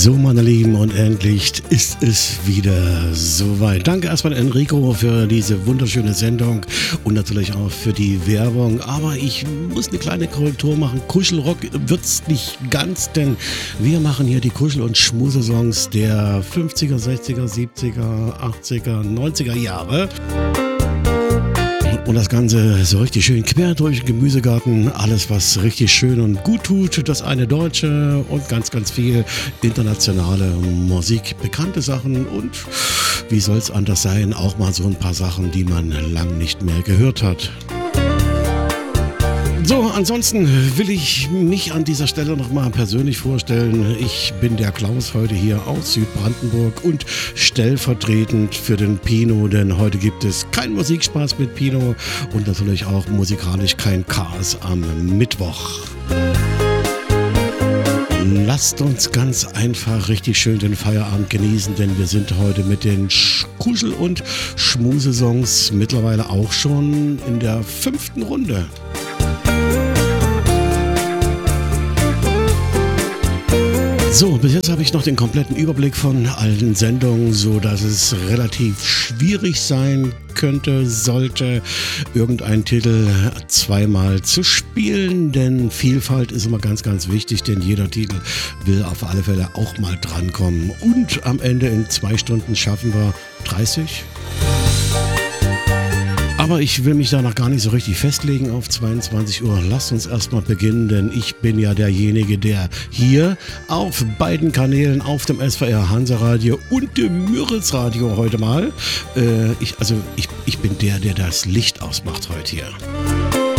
So, meine Lieben, und endlich ist es wieder soweit. Danke erstmal Enrico für diese wunderschöne Sendung und natürlich auch für die Werbung. Aber ich muss eine kleine Korrektur machen. Kuschelrock wird's nicht ganz, denn wir machen hier die Kuschel- und Schmusesongs der 50er, 60er, 70er, 80er, 90er Jahre. Und das Ganze so richtig schön quer durch den Gemüsegarten. Alles, was richtig schön und gut tut. Das eine deutsche und ganz, ganz viel internationale Musik. Bekannte Sachen und, wie soll es anders sein, auch mal so ein paar Sachen, die man lang nicht mehr gehört hat. So, ansonsten will ich mich an dieser Stelle nochmal persönlich vorstellen. Ich bin der Klaus heute hier aus Südbrandenburg und stellvertretend für den Pino, denn heute gibt es keinen Musikspaß mit Pino und natürlich auch musikalisch kein Chaos am Mittwoch. Lasst uns ganz einfach richtig schön den Feierabend genießen, denn wir sind heute mit den Kuschel- und Schmusesongs mittlerweile auch schon in der 5. Runde. So, bis jetzt habe ich noch den kompletten Überblick von allen Sendungen, so dass es relativ schwierig sein könnte, sollte irgendein Titel zweimal zu spielen, denn Vielfalt ist immer ganz, ganz wichtig, denn jeder Titel will auf alle Fälle auch mal drankommen. Und am Ende in 2 Stunden schaffen wir 30. Aber ich will mich da noch gar nicht so richtig festlegen auf 22 Uhr. Lasst uns erstmal beginnen, denn ich bin ja derjenige, der hier auf beiden Kanälen, auf dem SWR Hansa-Radio und dem Mürrels-Radio heute mal, ich bin der das Licht ausmacht heute hier.